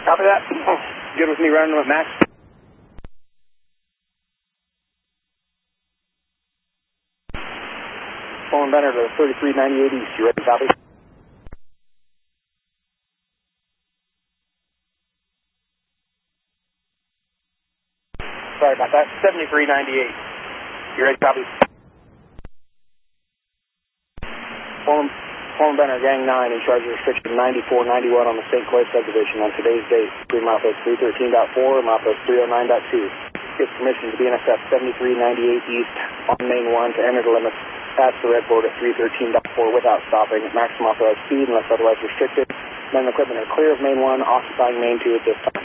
Copy that. Good with me running them at max. Pulling Benner to 3398 east. You ready? Copy. Sorry about that. 7398. You ready? Copy. Pulling Benner, Gang 9, in charge of restriction 9491 on the St. Clair subdivision on today's date. Between milepost 313.4 and milepost 309.2. Gives permission to BNSF 7398 east on main 1 to enter the limits past the red board at 313.4 without stopping at maximum authorized speed unless otherwise restricted. Men and equipment are clear of main 1, occupying main 2 at this time.